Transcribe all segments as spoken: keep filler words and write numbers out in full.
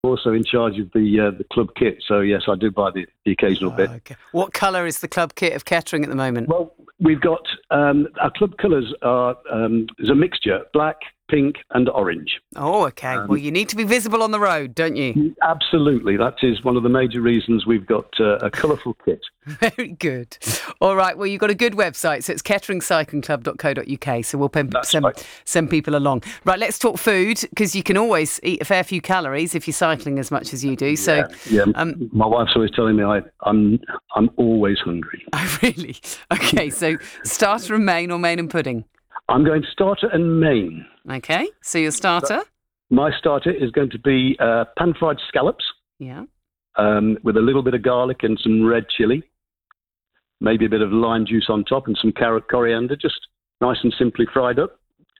also in charge of the uh, the club kit. So yes, I do buy the, the occasional Oh, bit. okay. What colour is the club kit of Kettering at the moment? Well, we've got um, our club colours are um, there's a mixture: black, pink, and orange. Oh, okay. Um, well, you need to be visible on the road, don't you? Absolutely, that is one of the major reasons we've got uh, a colourful kit. Very good. All right. Well, you've got a good website, so it's kettering cycling club dot co dot uk. So we'll pen- send, right. send people along. Right. Let's talk food, because you can always eat a fair few calories if you're cycling as much as you do. So, yeah, yeah. Um, my wife's always telling me I, I'm I'm always hungry. Oh, really? Okay. So starter and main, or main and pudding? I'm going starter and main. Okay. So your starter? My starter is going to be uh, pan-fried scallops Yeah. um, with a little bit of garlic and some red chilli, maybe a bit of lime juice on top and some carrot coriander, just nice and simply fried up.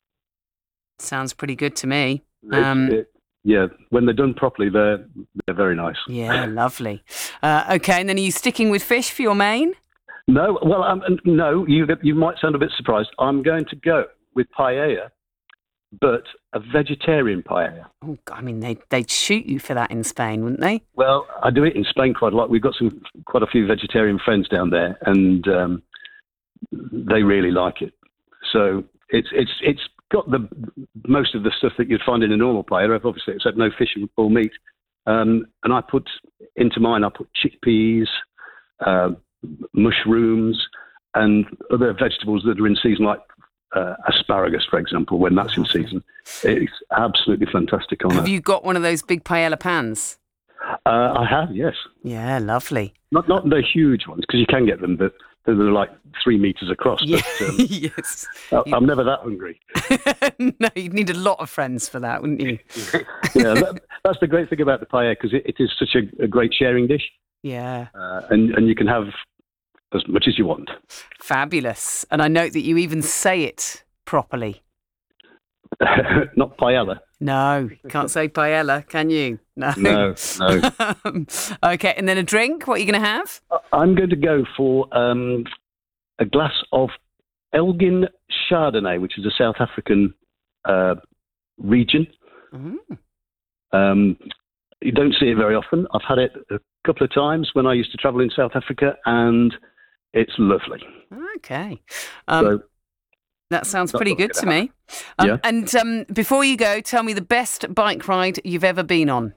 Sounds pretty good to me. It's- Um, it- yeah, when they're done properly, they're they're very nice. yeah, lovely. Uh, okay, and then are you sticking with fish for your main? No, well, um, no, you you might sound a bit surprised. I'm going to go with paella, but a vegetarian paella. Oh, God, I mean, they, they'd shoot you for that in Spain, wouldn't they? Well, I do it in Spain quite a lot. We've got some quite a few vegetarian friends down there, and um, they really like it. So it's it's it's got the most of the stuff that you'd find in a normal paella, obviously, except no fish or meat. Um, and I put into mine, I put chickpeas, uh, mushrooms, and other vegetables that are in season, like uh, asparagus, for example, when that's in season. It's absolutely fantastic on Have that. you got one of those big paella pans? Uh, I have, yes. Yeah, lovely. Not not the huge ones, because you can get them, but they're like three metres across. Yeah, But, um, yes. I- I'm never that hungry. No, you'd need a lot of friends for that, wouldn't you? Yeah, that, that's the great thing about the paella, because it, it is such a, a great sharing dish, Yeah, uh, and and you can have as much as you want. fabulous. And I note that you even say it properly. Not paella. No, can't say paella, can you? No. No, no. Okay, and then a drink. What are you going to have? I'm going to go for um, a glass of Elgin Chardonnay, which is a South African uh, region. Mm. Um, you don't see it very often. I've had it a couple of times when I used to travel in South Africa, and it's lovely. Okay. Um, so that sounds that's pretty what I'm good to gonna me. Um, Yeah. And um, before you go, tell me the best bike ride you've ever been on.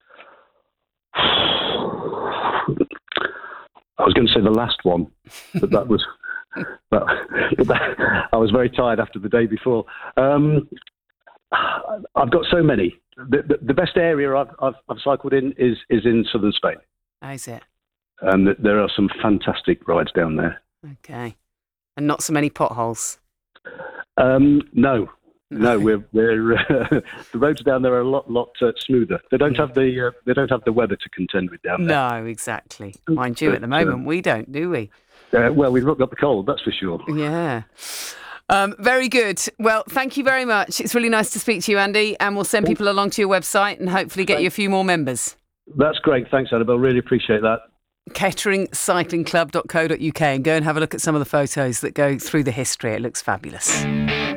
I was going to say the last one, but that was. But, but that, I was very tired after the day before. Um, I've got so many. The, the, the best area I've, I've, I've cycled in is, is in southern Spain. How's it? And um, there are some fantastic rides down there. Okay. And not so many potholes. Um, no, no, we're, we're uh, the roads down there are a lot, lot uh, smoother. They don't have the uh, they don't have the weather to contend with down there. No, exactly. Mind you, at the moment, we don't, do we? Uh, well, we've not got the cold, that's for sure. Yeah. Um, very good. Well, thank you very much. It's really nice to speak to you, Andy, and we'll send people along to your website and hopefully get you a few more members. That's great. Thanks, Annabelle. Really appreciate that. kettering cycling club dot co dot uk, and go and have a look at some of the photos that go through the history. It looks fabulous.